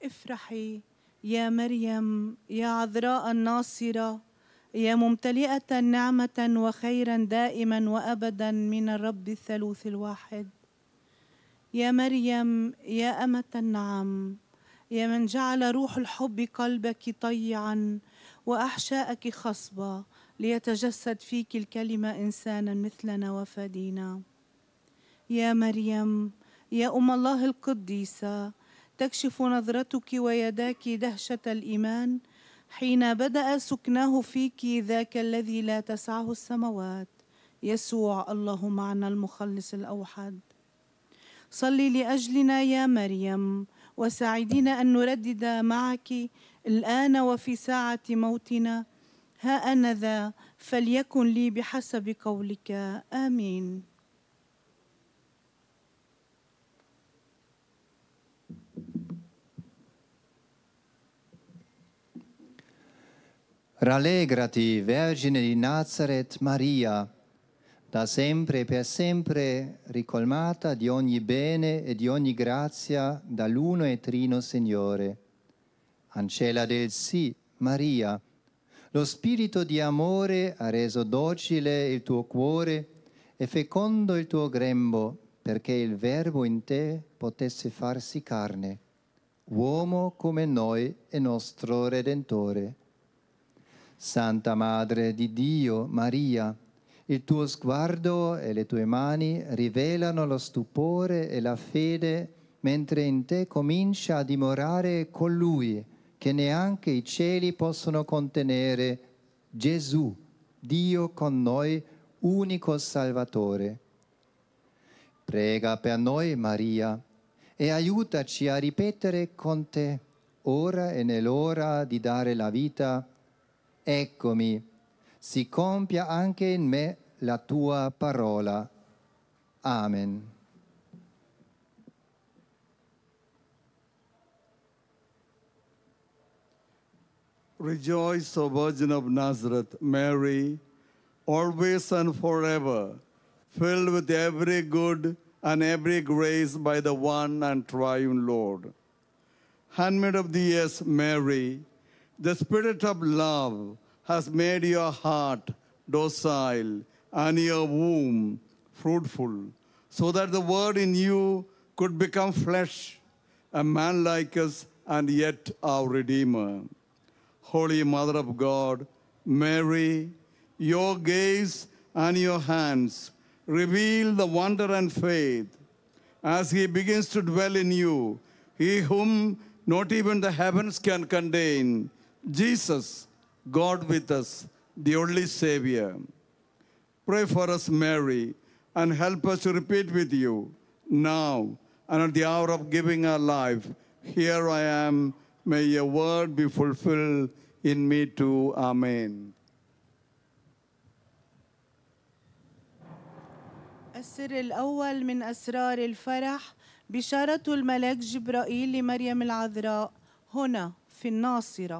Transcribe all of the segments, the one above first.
افرحي يا مريم يا عذراء الناصرة، يا ممتلئة نعمة وخيرا دائما وأبدا من الرب الثالوث الواحد. يا مريم يا أمة النعم، يا من جعل روح الحب قلبك طيعا وأحشاءك خصبة ليتجسد فيك الكلمة إنسانا مثلنا وفدينا. يا مريم يا أم الله القديسة، تكشف نظرتك ويداك دهشة الإيمان حين بدأ سكناه فيك ذاك الذي لا تسعه السماوات، يسوع الله معنا المخلص الأوحد. صلي لأجلنا يا مريم، وساعدينا أن نردد معك الآن وفي ساعة موتنا: ها أنا ذا، فليكن لي بحسب قولك. آمين. Rallegrati, Vergine di Nazareth Maria, da sempre e per sempre ricolmata di ogni bene e di ogni grazia dall'uno e trino Signore. Ancella del sì, Maria, lo spirito di amore ha reso docile il tuo cuore e fecondo il tuo grembo, perché il Verbo in te potesse farsi carne, uomo come noi e nostro Redentore. Santa Madre di Dio, Maria, il tuo sguardo e le tue mani rivelano lo stupore e la fede mentre in te comincia a dimorare colui che neanche i cieli possono contenere, Gesù, Dio con noi, unico Salvatore. Prega per noi, Maria, e aiutaci a ripetere con te, ora e nell'ora di dare la vita: eccomi, si compia anche in me la tua parola. Amen. Rejoice, O Virgin of Nazareth, Mary, always and forever, filled with every good and every grace by the one and triune Lord. Handmaid of the years, Mary, the Spirit of love has made your heart docile and your womb fruitful, so that the Word in you could become flesh, a man like us and yet our Redeemer. Holy Mother of God, Mary, your gaze and your hands reveal the wonder and faith as He begins to dwell in you, He whom not even the heavens can contain, Jesus, God with us, the only Savior. Pray for us, Mary, and help us to repeat with you, now and at the hour of giving our life, here I am, may your word be fulfilled in me too. Amen. السر الأول من أسرار الفرح، بشارة الملاك جبرائيل لمريم العذراء هنا في الناصرة.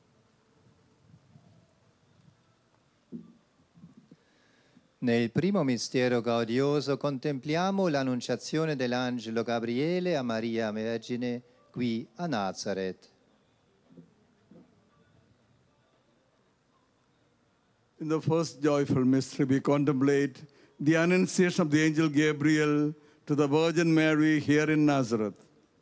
Nel primo mistero gaudioso contempliamo l'annunciazione dell'angelo Gabriele a Maria Vergine qui a Nazareth. In the first joyful mystery, we contemplate the annunciation of the angel Gabriel to the Virgin Mary here in Nazareth.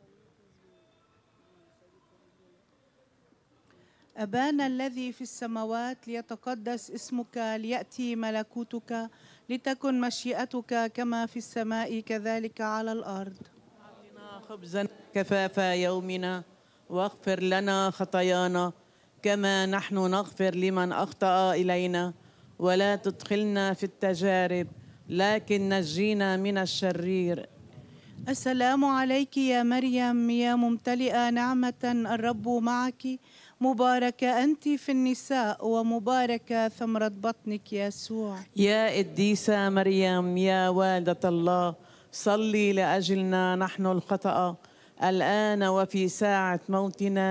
أبانا الذي في السماوات، ليتقدس اسمك، ليأتي ملكوتك، لتكن مشيئتك كما في السماء كذلك على الأرض. أعطنا خبزا كفاف يومنا، واغفر لنا خطايانا كما نحن نغفر لمن أخطأ إلينا، ولا تدخلنا في التجارب لكن نجينا من الشرير. السلام عليك يا مريم يا ممتلئة نعمة، الرب معك، مباركة أنت في النساء ومباركة ثمرة بطنك يسوع. يا قديسة مريم يا والدة الله، صلي لأجلنا نحن الخطأ الآن وفي ساعة موتنا.